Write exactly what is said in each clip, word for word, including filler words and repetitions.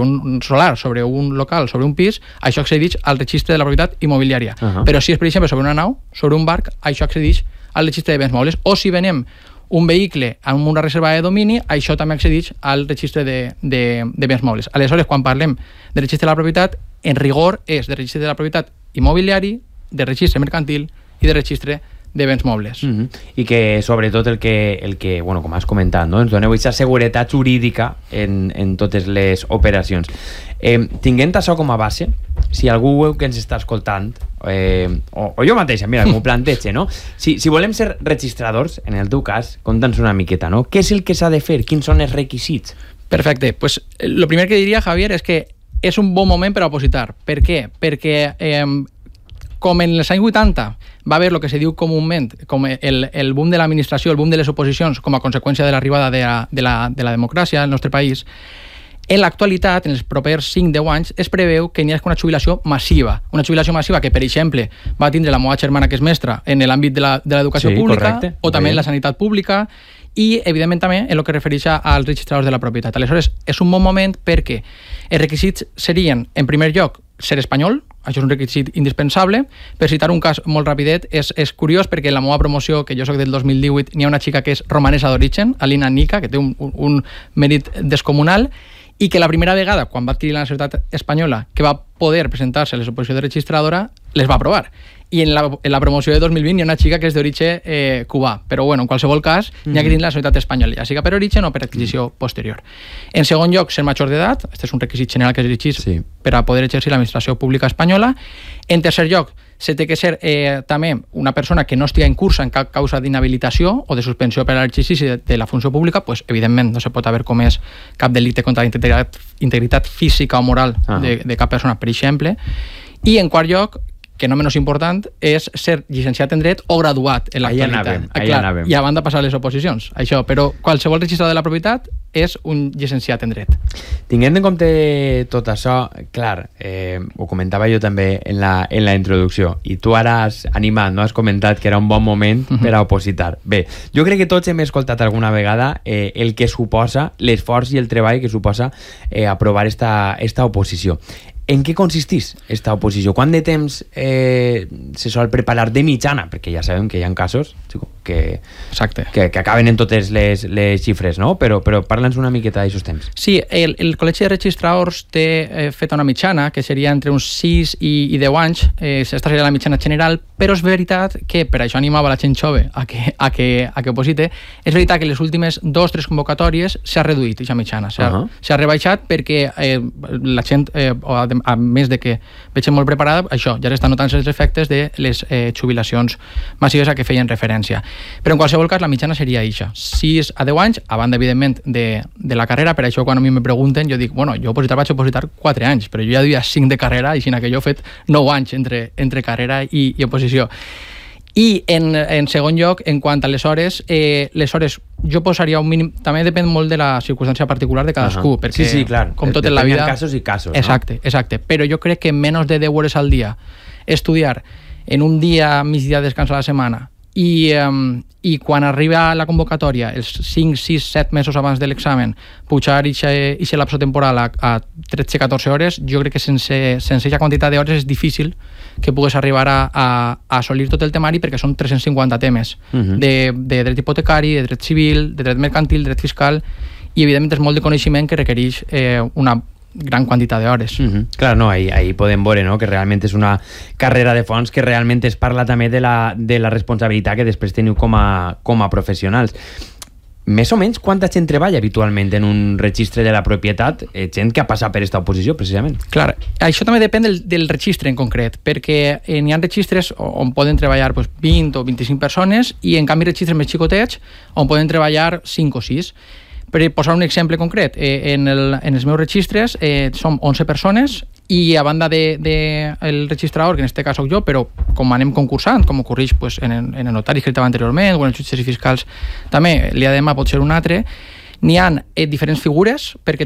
sobre un solar, sobre un local, sobre un pis, això accedeix al registre de la propietat immobiliària. Uh-huh. Però si és, per exemple, sobre una nau, sobre un barc, això accedeix al registre de béns mobles. O si venem un vehicle amb una reserva de domini, això també accedeix al registre de, de, de béns mobles. Aleshores, quan parlem de registre de la propietat, en rigor és de registre de la propietat immobiliari, de registre mercantil i de registre de béns mobles. Mm-hmm. I que, sobretot, el que, el que bueno, com has comentat, no? Ens doneu aquesta seguretat jurídica en, en totes les operacions. Eh, tinguent això com a base, si algú que ens està escoltant, eh, o, o jo mateixa, mira, com ho planteja, no? Si, si volem ser registradors, en el teu cas, conta'ns una miqueta, no? Què és el que s'ha de fer? Quins són els requisits? Perfecte. Pues, lo primer que diria, Javier, és que és un bon moment per a opositar. Per què? Perquè eh, com en els anys vuitanta va haver el que se diu comúment com el, el boom de l'administració, el boom de les oposicions com a conseqüència de l'arribada de la, de, la, de la democràcia al nostre país, en l'actualitat, en els propers cinc a deu anys, es preveu que n'hi hagi una jubilació massiva. Una jubilació massiva que, per exemple, va tindre la meva germana, que és mestra, en l'àmbit de l'educació sí, pública, correcte. o també en la sanitat pública, i, evidentment, també en el que refereix als registradors de la propietat. Aleshores, és un bon moment perquè els requisits serien, en primer lloc, ser espanyol. Això és un requisit indispensable. Per citar un cas molt rapidet, és, és curiós perquè en la meva promoció, que jo soc del dos mil divuit, n'hi ha una xica que és romanesa d'origen, Alina Nica, que té un, un, un mèrit descomunal, i que la primera vegada, quan va adquirir la nacionalitat espanyola, que va poder presentar-se a les oposicions de registradora, les va aprovar. I en la, en la promoció de dos mil vint hi ha una xica que és d'origen eh, cubà, però bueno, en qualsevol cas n'hi ha que tenir la nacionalitat espanyola, ja sigui per origen o per adquisició posterior. En segon lloc, ser major d'edat, aquest és un requisit general que es dirigeix sí. per a poder exercir l'administració pública espanyola. En tercer lloc, se té que ser eh, també una persona que no estigui en curs en cap causa d'inhabilitació o de suspensió per a l'exercici de, de la funció pública, pues, evidentment no se pot haver comès cap delicte contra la integritat, integritat física o moral ah. de, de cap persona, per exemple. I en quart lloc, que no menys important, és ser llicenciat en dret o graduat en l'actualitat. Allà anàvem. I abans de passar les oposicions, això. Però qualsevol registrador de la propietat és un llicenciat en dret. Tinguent en compte tot això, clar, eh, ho comentava jo també en la, en la introducció, i tu ara has animat, no? Has comentat que era un bon moment uh-huh. per a opositar. Bé, jo crec que tots hem escoltat alguna vegada eh, el que suposa, l'esforç i el treball que suposa eh, aprovar esta, esta oposició. En què consisteix esta oposició? Quant de temps eh, se sol preparar de mitjana? Perquè ja sabem que hi ha casos que, Exacte. que, que acaben en totes les, les xifres, no? Però, però parla'ns una miqueta d'aixòs temps. Sí, el, el Col·legi de Registradors té eh, feta una mitjana, que seria entre uns sis i, i deu anys, eh, aquesta seria la mitjana general, però és veritat que, per això animava la gent jove a que, a que, a que oposite, és veritat que les últimes dos o tres convocatòries s'ha reduït aquesta mitjana, s'ha uh -huh. rebaixat perquè eh, la gent, eh, a, a més de que veig molt preparada, això, ja s'estan notant els efectes de les eh, jubilacions massives a què feien referència. Però en qualsevol cas la mitjana seria això, sis a deu anys, a banda evidentment de, de la carrera. Per això quan a mi me pregunten jo dic, bueno, jo opositar vaig opositar quatre anys, però jo ja duia cinc de carrera i sinó que jo he fet nou anys entre, entre carrera i, i oposició. I en, en segon lloc, en quant a les hores, eh, les hores jo posaria un mínim, també depèn molt de la circumstància particular de cadascú, uh -huh. perquè sí, sí, clar. com tot en la vida... casos i casos, exacte, no? Exacte, però jo crec que menys de deu hores al dia estudiar en un dia, migdia, descans a la setmana, i, um, i quan arriba la convocatòria, els cinc, sis, set mesos abans de l'examen, pujar aquest lapso temporal a, a tretze a catorze hores, jo crec que sense, sense aquesta quantitat d'hores és difícil que pugues arribar a, a, a assolir tot el temari, perquè són tres-cents cinquanta temes uh-huh. de, de dret hipotecari, de dret civil, de dret mercantil, dret fiscal, i evidentment és molt de coneixement que requereix eh, una gran quantitat d'hores. Uh-huh. Clar, no, ahí, ahí podem veure, no?, que realment és una carrera de fons que realment es parla també de la, de la responsabilitat que després teniu com a, com a professionals. Més o menys quanta gent treballa habitualment en un registre de la propietat, eh, gent que ha passat per aquesta oposició, precisament? Clar, això també depèn del, del registre en concret, perquè eh, n'hi ha registres on poden treballar pues, vint o vint-i-cinc persones i en canvi registres més xicotets on poden treballar cinc o sis. Per posar un exemple concret, eh, en, el, en els meus registres eh, som onze persones i a banda del de, de el registrador, que en aquest cas soc jo, però com anem concursant, com ocorreix pues, en, en el notari que estava anteriorment o en els jutges i fiscals també, l'I A D M pot ser un altre, n'hi ha eh, diferents figures perquè tenim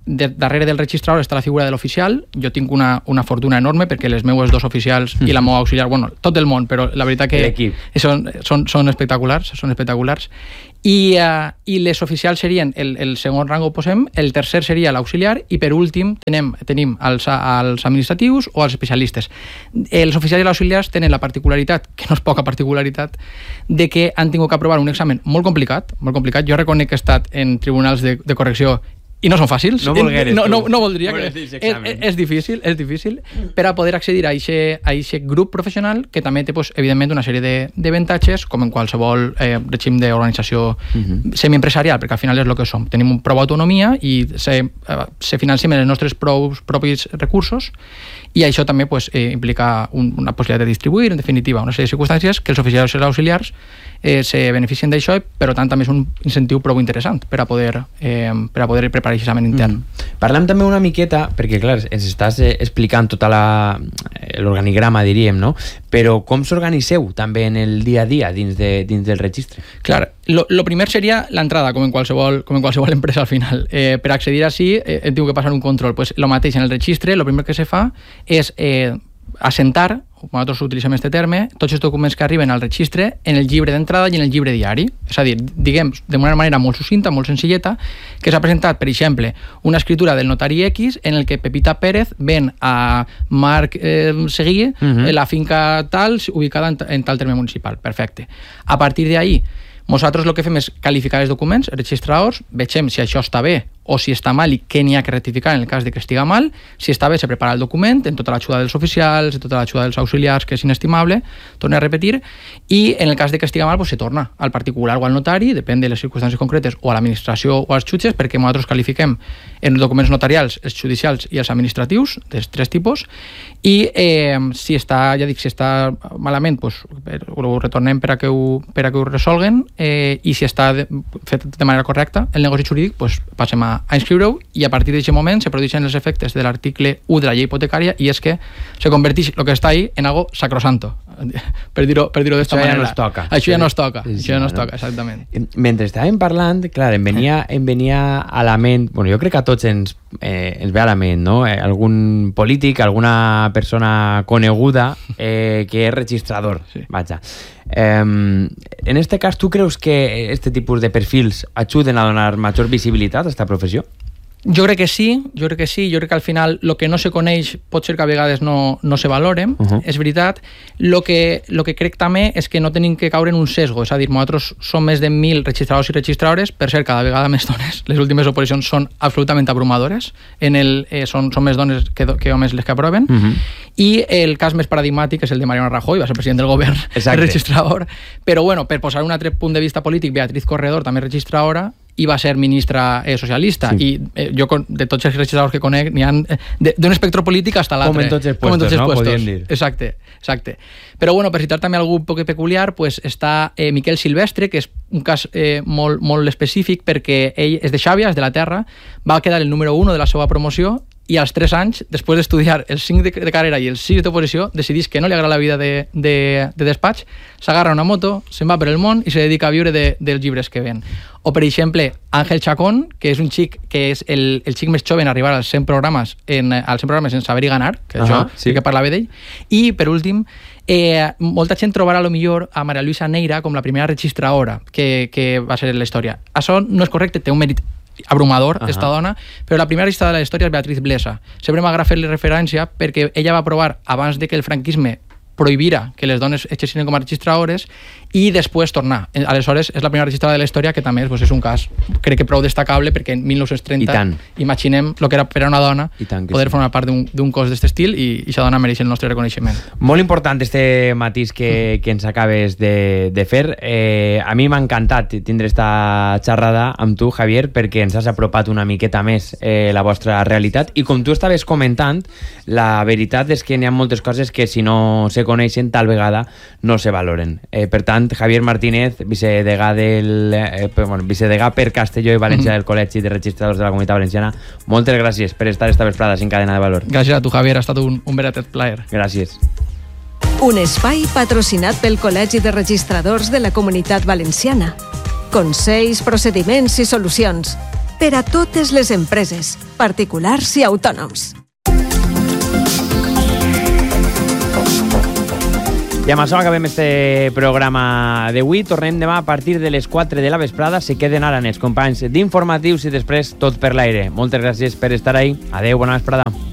de, darrere del registrador està la figura de l'oficial. Jo tinc una, una fortuna enorme perquè les meues dos oficials i la meva auxiliar, bueno, tot el món, però la veritat que són, són, són espectaculars, són espectaculars. I, uh, i les oficials serien el, el segon rang, ho posem, el tercer seria l'auxiliar i per últim tenim, tenim els, els administratius o els especialistes. Els oficials i els auxiliars tenen la particularitat, que no és poca particularitat, de que han tingut que aprovar un examen molt complicat, molt complicat. Jo reconec que he estat en tribunals de, de correcció i no són fàcils. No volgueres, no, no, no voldria que... És, és difícil, és difícil, per a poder accedir a aquest grup professional que també té, pues, evidentment, una sèrie d'avantatges, com en qualsevol eh, règim d'organització uh-huh. semiempresarial, perquè al final és el que som. Tenim prou autonomia i se, eh, se financiem els nostres prous, propis recursos i això també pues, eh, implica un, una possibilitat de distribuir, en definitiva, una sèrie de circumstàncies que els oficials i els auxiliars eh, se beneficien d'això, però tant també és un incentiu prou interessant per a poder, eh, per a poder preparar l'examen intern. Mm. Parlem també una miqueta, perquè clar, ens estàs eh, explicant tota l'organigrama, diríem, no? Però com s'organitzeu també en el dia a dia dins, de, dins del registre? Clar, lo, lo primer seria l'entrada, com en qualsevol, com en qualsevol empresa al final. Eh, per accedir així, eh, hem tingut que passar un control. Pues, lo mateix en el registre, lo primer que se fa és eh, assentar, nosaltres utilitzem aquest terme, tots els documents que arriben al registre en el llibre d'entrada i en el llibre diari. És a dir, diguem, de una manera molt sucinta, molt senzilleta, que s'ha presentat, per exemple, una escritura del notari X en el que Pepita Pérez ven a Marc eh, Seguí uh-huh. la finca tal, ubicada en, en tal terme municipal. Perfecte. A partir d'ahí, nosaltres el que fem és qualificar els documents, els registradors, vegem si això està bé o si està mal i què n'hi ha que rectificar en el cas de que estiga mal. Si està bé, se prepara el document en tota l'ajuda dels oficials, en tota l'ajuda dels auxiliars, que és inestimable, torna a repetir, i en el cas de que estiga mal, pues, se torna al particular o al notari, depèn de les circumstàncies concretes, o a l'administració o als jutges, perquè nosaltres qualifiquem en documents notarials, els judicials i els administratius, dels tres tipus, i eh, si està, ja dic, si està malament, pues, ho retornem per a que ho, per a que ho resolguen, eh, i si està de, fet de manera correcta, el negoci jurídic, pues, passem a a inscriure-ho i a partir d'aquest moment se produeixen els efectes de l'article u de la llei hipotecària i és que se converteix el que està ahí en algo sacrosanto, per dir-ho per dir-ho d'esta manera. Això ja no es toca. Això ja no es toca, sí, això ja no es toca, exactament. Mentre estàvem parlant, clar, em venia, em venia a la ment, bueno, jo crec que a tots ens, eh, ens ve a la ment, no? Eh, algun polític, alguna persona coneguda eh, que és registrador, sí. Vaja. Eh, en este cas, ¿tú creus que este tipus de perfils ajuden a donar major visibilitat a esta professió? Jo crec que sí, jo crec que sí, jo crec que al final el que no se coneix pot ser que a vegades no, no se valore, uh-huh. és veritat. El que, lo que crec també és que no tenim que caure en un sesgo, és a dir, nosaltres som més de mil registradors i registradores, per ser cada vegada més dones. Les últimes oposicions són absolutament abrumadores, en el, eh, són, són més dones que, que homes les que aproven, uh-huh. i el cas més paradigmàtic és el de Mariano Rajoy, va ser president del govern, registrador, però bueno, per posar un altre punt de vista polític, Beatriz Corredor, també registradora, i va ser ministra eh, socialista, sí. i eh, jo de tots els registradors que conec n'hi ha d'un espectre polític fins a l'altre. Com en tots els puestos, no? Podríem dir. Exacte, exacte. Però bueno, per citar també algú poc peculiar, pues, està eh, Miquel Silvestre, que és un cas eh, molt, molt específic perquè ell és de Xàbia, és de la terra, va quedar el número uno de la seva promoció i als tres anys, després d'estudiar els cinc de, de carrera i els sis d'oposició, decidís que no li agrada la vida de, de, de despatx, s'agarra una moto, se'n va per el món i se dedica a viure de, dels llibres que ven. O, per exemple, Àngel Chacón, que és un xic que és el, el xic més jove en arribar als cent programes en, als cent programes en Saber i Ganar, que uh-huh, això sí que parlava d'ell. I, per últim, eh, molta gent trobarà a lo millor a Maria Luisa Neira com la primera registradora que, que va ser en la història. Això no és correcte, té un mèrit abrumador, uh-huh. esta dona, però la primera registradora de la història és Beatriz Blesa. Sempre m'agrada fer-li referència perquè ella va aprovar abans de que el franquisme prohibira que les dones exercissin com a registradores i després tornar. Aleshores, és la primera registradora de la història que també és, doncs, és un cas, crec que prou destacable, perquè en mil nou-cents trenta imaginem el que era per a una dona poder sí. formar part d'un cos d'aquest estil i aquesta dona mereix el nostre reconeixement. Molt important este matís que, que ens acabes de, de fer. Eh, a mi m'ha encantat tindre esta xerrada amb tu, Javier, perquè ens has apropat una miqueta més eh, la vostra realitat i com tu estaves comentant, la veritat és que n'hi ha moltes coses que si no se coneixen tal vegada no se valoren. Eh, per tant, Javier Martínez, vicedegà del eh, bueno, vicedegà per Castelló i València del Col·legi de Registradors de la Comunitat Valenciana, moltes gràcies per estar esta vesprada sin Cadena de Valor. Gràcies a tu, Javier, ha estat un, un veratet plaer. Gràcies. Un espai patrocinat pel Col·legi de Registradors de la Comunitat Valenciana. Consells, procediments i solucions. per a totes les empreses, particulars i autònoms. I amb això acabem este programa d'avui. Tornem demà a partir de les quatre de la vesprada. Se queden ara els companys d'informatius i després tot per l'aire. Moltes gràcies per estar ahí. Adeu, bona vesprada.